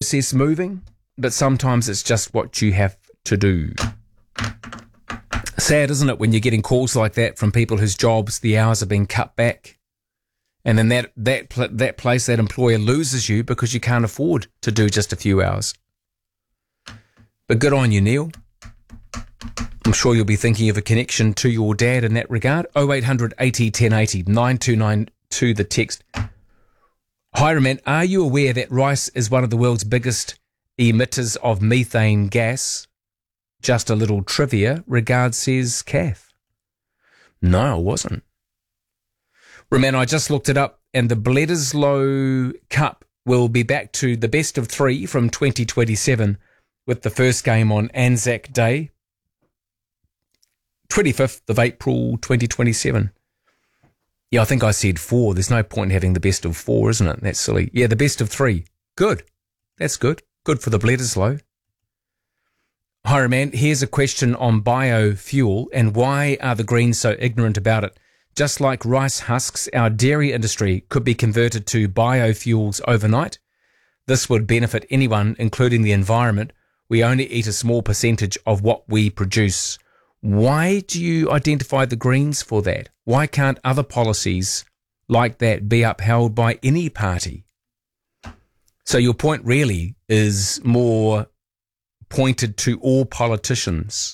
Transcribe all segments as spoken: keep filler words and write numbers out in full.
process moving, but sometimes it's just what you have to do. Sad, isn't it, when you're getting calls like that from people whose jobs, the hours are being cut back, and then that that that place, that employer loses you because you can't afford to do just a few hours. But good on you, Neil. I'm sure you'll be thinking of a connection to your dad in that regard. oh eight hundred eighty ten eighty, nine two nine two the text. Hi, Roman, are you aware that rice is one of the world's biggest emitters of methane gas? Just a little trivia. Regards, says Kath. No, I wasn't. Roman, I just looked it up, and the Bledisloe Cup will be back to the best of three from twenty twenty-seven, with the first game on Anzac Day, twenty-fifth of April twenty twenty-seven. Yeah, I think I said four. There's no point in having the best of four, isn't it? That's silly. Yeah, the best of three. Good. That's good. Good for the Bledisloe. Hi, man. Here's a question on biofuel and why are the Greens so ignorant about it? Just like rice husks, our dairy industry could be converted to biofuels overnight. This would benefit anyone, including the environment. We only eat a small percentage of what we produce. Why do you identify the Greens for that? Why can't other policies like that be upheld by any party? So your point really is more pointed to all politicians.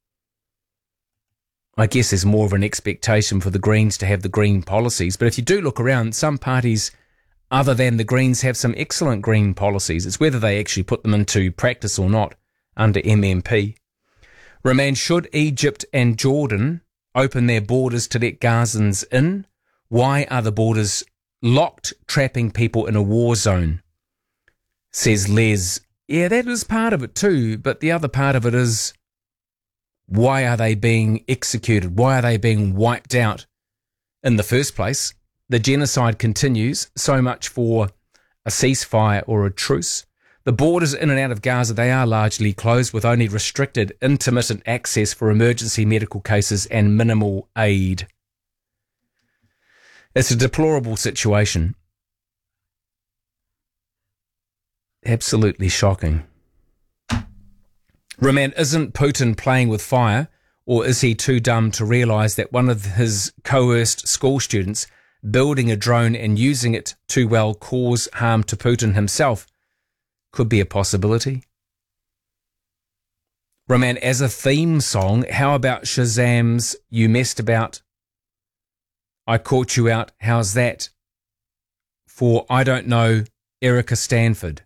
I guess there's more of an expectation for the Greens to have the green policies. But if you do look around, some parties other than the Greens have some excellent green policies. It's whether they actually put them into practice or not under M M P. Roman, should Egypt and Jordan open their borders to let Gazans in? Why are the borders locked, trapping people in a war zone? Says Les. Yeah, that is part of it too, but the other part of it is, why are they being executed? Why are they being wiped out in the first place? The genocide continues. So much for a ceasefire or a truce. The borders in and out of Gaza, they are largely closed with only restricted, intermittent access for emergency medical cases and minimal aid. It's a deplorable situation. Absolutely shocking. Roman, isn't Putin playing with fire, or is he too dumb to realise that one of his coerced school students building a drone and using it to, well, cause harm to Putin himself could be a possibility? Roman, as a theme song, how about Shazam's You Messed About, I Caught You Out? How's that for I Don't Know Erica Stanford?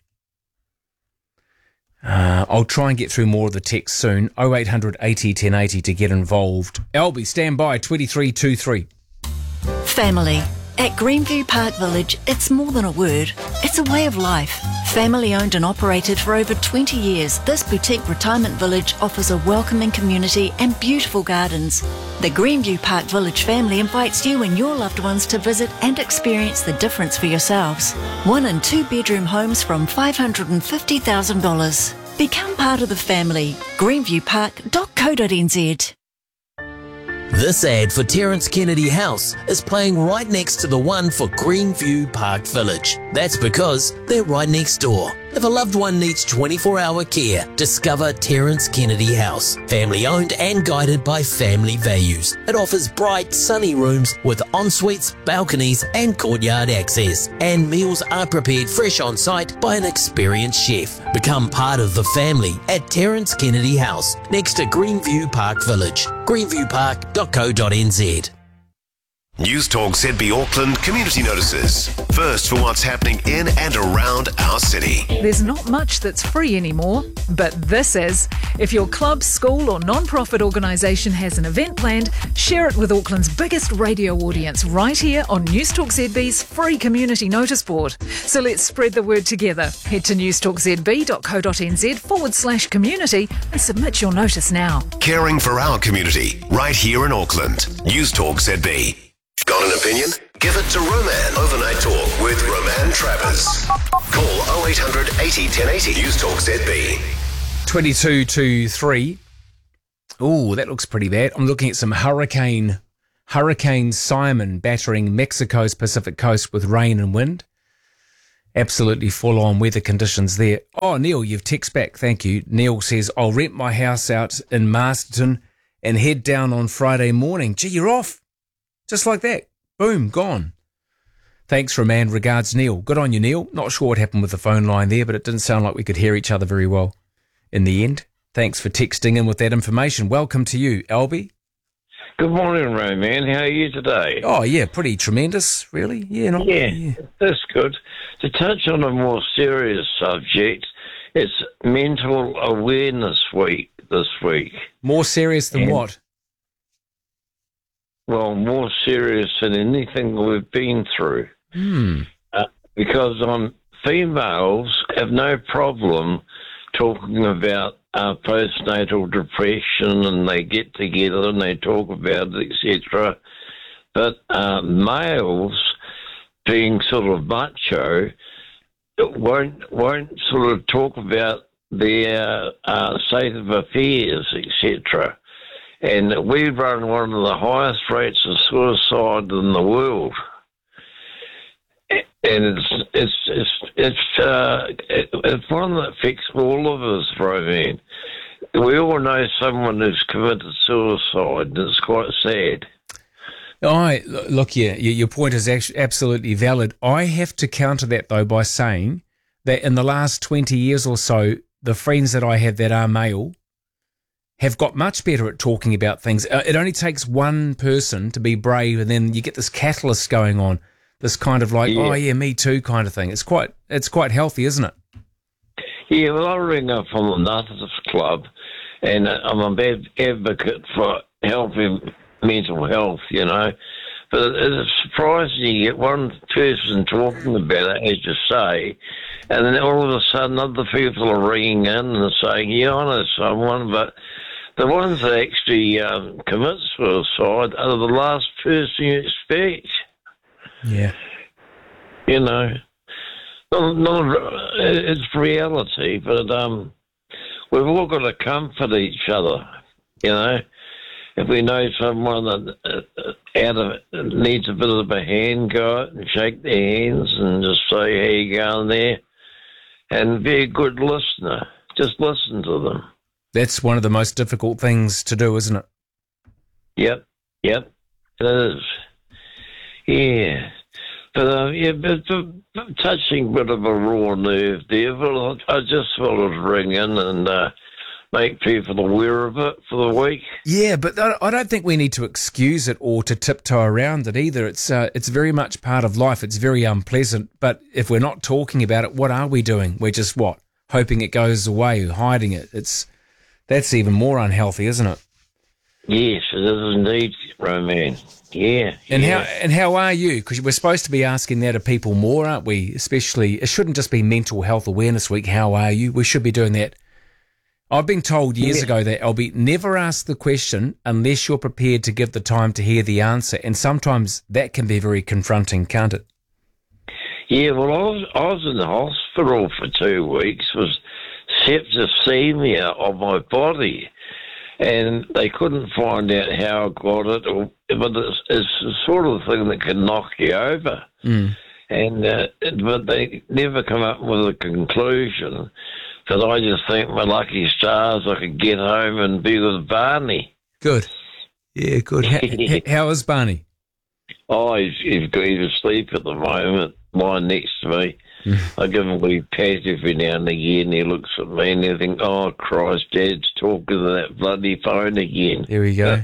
Uh, I'll try and get through more of the text soon. oh eight hundred eighty ten eighty to get involved. Albie, stand by, twenty-three twenty-three. Family. At Greenview Park Village, it's more than a word. It's a way of life. Family owned and operated for over twenty years, this boutique retirement village offers a welcoming community and beautiful gardens. The Greenview Park Village family invites you and your loved ones to visit and experience the difference for yourselves. One and two bedroom homes from five hundred fifty thousand dollars. Become part of the family. greenview park dot co dot n z. This ad for Terence Kennedy House is playing right next to the one for Greenview Park Village. That's because they're right next door. If a loved one needs twenty-four hour care, discover Terence Kennedy House. Family owned and guided by family values. It offers bright, sunny rooms with en-suites, balconies and courtyard access. And meals are prepared fresh on site by an experienced chef. Become part of the family at Terence Kennedy House, next to Greenview Park Village. greenview park dot co dot n z. News Talk Z B Auckland community notices. First for what's happening in and around our city. There's not much that's free anymore, but this is. If your club, school or non-profit organisation has an event planned, share it with Auckland's biggest radio audience right here on News Talk Z B's free community notice board. So let's spread the word together. Head to news talk z b dot co dot n z forward slash community and submit your notice now. Caring for our community right here in Auckland. News Talk Z B. Got an opinion? Give it to Roman. Overnight Talk with Roman Travers. Call oh eight hundred eighty ten eighty. News Talk Z B. twenty-two to three. Ooh, that looks pretty bad. I'm looking at some hurricane, Hurricane Simon battering Mexico's Pacific coast with rain and wind. Absolutely full-on weather conditions there. Oh, Neil, you've text back. Thank you. Neil says, I'll rent my house out in Masterton and head down on Friday morning. Gee, you're off. Just like that. Boom, gone. Thanks, Roman. Regards, Neil. Good on you, Neil. Not sure what happened with the phone line there, but it didn't sound like we could hear each other very well in the end. Thanks for texting in with that information. Welcome to you, Albie. Good morning, Roman. How are you today? Oh, yeah, pretty tremendous, really. Yeah, not, yeah, yeah. That's good. To touch on a more serious subject, it's Mental Awareness Week this week. More serious than and, what? Well, more serious than anything we've been through. Hmm. Uh, because um, females have no problem talking about uh, postnatal depression, and they get together and they talk about it, et cetera. But uh, males, being sort of macho, won't won't sort of talk about their uh, state of affairs, et cetera. And we run one of the highest rates of suicide in the world. And it's it's it's it's uh, it, it's one that affects all of us, Roman. We all know someone who's committed suicide, and it's quite sad. I look, yeah, your point is actually absolutely valid. I have to counter that though by saying that in the last twenty years or so, the friends that I have that are male have got much better at talking about things. It only takes one person to be brave, and then you get this catalyst going on. This kind of like, yeah. oh yeah, me too kind of thing. It's quite, it's quite healthy, isn't it? Yeah, well, I ring up from the Nutters Club, and I'm a big advocate for helping mental health, you know. But it's surprising you get one person talking about it, as you say, and then all of a sudden other people are ringing in and saying, yeah, I know someone, but the ones that actually um, commit suicide are the last person you expect. Yeah. You know, not, not, it's reality, but um, we've all got to comfort each other, you know. If we know someone that uh, out of it needs a bit of a hand, go out and shake their hands and just say, how you going there? And be a good listener. Just listen to them. That's one of the most difficult things to do, isn't it? Yep, yep, it is. Yeah, but uh, yeah, but, but touching a bit of a raw nerve there. But I just thought I'd ring in and uh, make people aware of it for the week. Yeah, but I don't think we need to excuse it or to tiptoe around it either. It's uh, it's very much part of life. It's very unpleasant. But if we're not talking about it, what are we doing? We're just what? Hoping it goes away, hiding it. It's that's even more unhealthy, isn't it? Yes, it is indeed, Roman. Yeah. And yeah. how and how are you? Because we're supposed to be asking that of people more, aren't we? Especially, it shouldn't just be Mental Health Awareness Week. How are you? We should be doing that. I've been told years yeah. ago that, Albie, never ask the question unless you're prepared to give the time to hear the answer. And sometimes that can be very confronting, can't it? Yeah, well, I was, I was in the hospital for two weeks with septicemia of my body. And they couldn't find out how I got it, or, but it's, it's the sort of thing that can knock you over. Mm. And uh, but they never come up with a conclusion. Because I just think my lucky stars I could get home and be with Barney. Good. Yeah, good. How, how is Barney? Oh, he's, he's, he's asleep at the moment, lying next to me. I give him a wee pat every now and again. He looks at me and he thinks, oh, Christ, Dad's talking to that bloody phone again. There we go.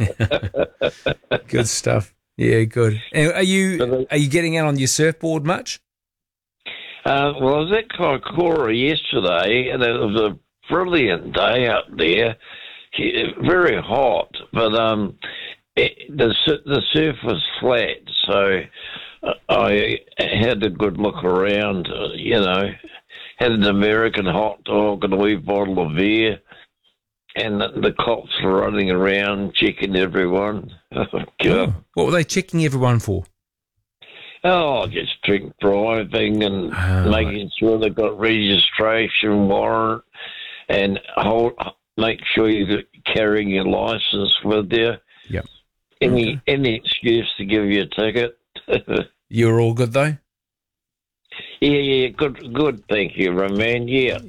Good stuff. Yeah, good. And are you are you getting out on your surfboard much? Uh, well, I was at Kaikoura yesterday, and it was a brilliant day up there. Very hot, but um, it, the the surf was flat, so I had a good look around. Uh, you know, had an American hot dog and a wee bottle of beer, and the, the cops were running around checking everyone. Oh, what were they checking everyone for? Oh, just drink driving and oh, making right. sure they've got registration warrant and hold, make sure you're carrying your license with you. Yep. Any okay. any excuse to give you a ticket. You were all good though? Yeah, yeah, good, good. Thank you, Roman. Yeah.